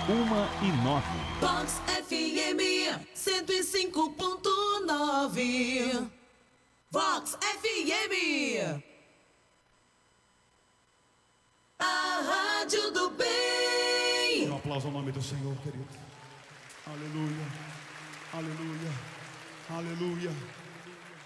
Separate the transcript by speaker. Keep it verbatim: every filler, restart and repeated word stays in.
Speaker 1: uma e nove.
Speaker 2: Vox F M cento e cinco ponto nove. Vox F M, a rádio do bem.
Speaker 3: Um aplauso ao nome do Senhor, querido. Aleluia, aleluia, aleluia.